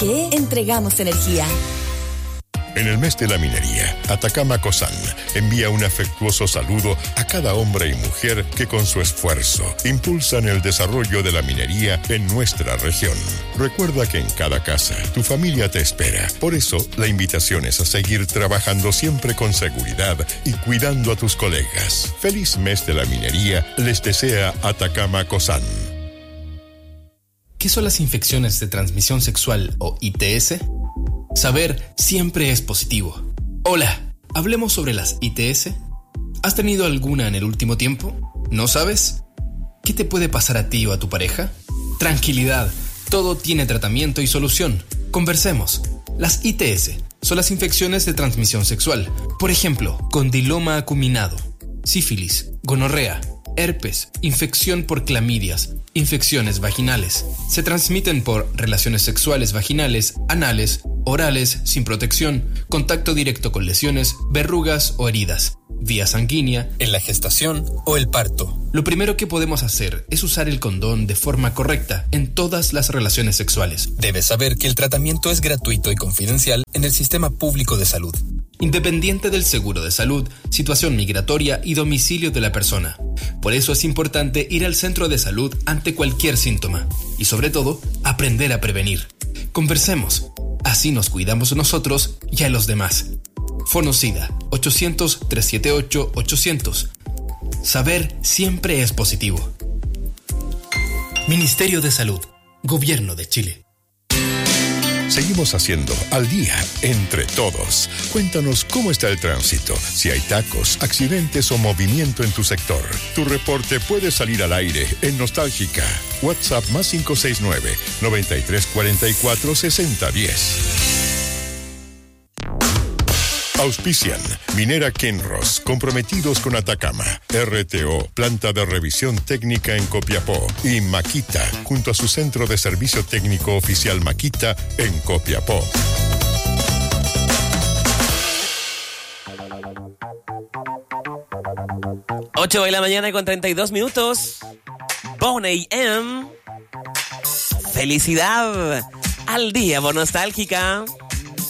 que entregamos energía. En el mes de la minería, Atacama Cosan envía un afectuoso saludo a cada hombre y mujer que con su esfuerzo impulsan el desarrollo de la minería en nuestra región. Recuerda que en cada casa tu familia te espera. Por eso, la invitación es a seguir trabajando siempre con seguridad y cuidando a tus colegas. Feliz mes de la minería les desea Atacama Cosan. ¿Qué son las infecciones de transmisión sexual o ITS? Saber siempre es positivo. Hola, hablemos sobre las ITS. ¿Has tenido alguna en el último tiempo? ¿No sabes? ¿Qué te puede pasar a ti o a tu pareja? Tranquilidad, todo tiene tratamiento y solución. Conversemos. Las ITS son las infecciones de transmisión sexual. Por ejemplo, condiloma acuminado, sífilis, gonorrea, herpes, infección por clamidias, infecciones vaginales. Se transmiten por relaciones sexuales vaginales, anales, orales, sin protección, contacto directo con lesiones, verrugas o heridas, vía sanguínea, en la gestación o el parto. Lo primero que podemos hacer es usar el condón de forma correcta en todas las relaciones sexuales. Debes saber que el tratamiento es gratuito y confidencial en el sistema público de salud, independiente del seguro de salud, situación migratoria y domicilio de la persona. Por eso es importante ir al centro de salud ante cualquier síntoma y, sobre todo, aprender a prevenir. Conversemos. Así nos cuidamos nosotros y a los demás. Fonocida 800-378-800. Saber siempre es positivo. Ministerio de Salud, Gobierno de Chile. Seguimos haciendo Al Día entre todos. Cuéntanos cómo está el tránsito, si hay tacos, accidentes o movimiento en tu sector. Tu reporte puede salir al aire en Nostálgica. WhatsApp más 569-9344-6010. Auspician Minera Kenros, comprometidos con Atacama, RTO, planta de revisión técnica en Copiapó, y Makita, junto a su centro de servicio técnico oficial Makita en Copiapó. Ocho de la mañana con 32 minutos. Boney M. Felicidad. Al día por Nostálgica.